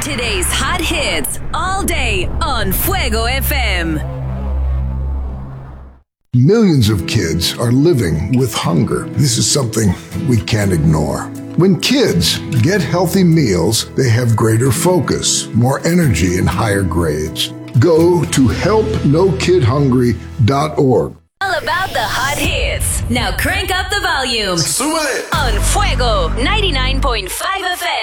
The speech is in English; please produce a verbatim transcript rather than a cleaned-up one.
Today's hot hits all day on Fuego F M. Millions of kids are living with hunger. This is something we can't ignore. When kids get healthy meals, they have greater focus, more energy, and higher grades. Go to help no kid hungry dot org. All about the hot hits. Now crank up the volume Súbele. on Fuego ninety-nine point five F M.